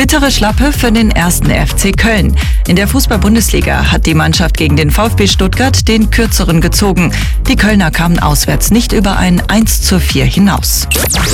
Bittere Schlappe für den 1. FC Köln. In der Fußball-Bundesliga hat die Mannschaft gegen den VfB Stuttgart den Kürzeren gezogen. Die Kölner kamen auswärts nicht über ein 1:4 hinaus.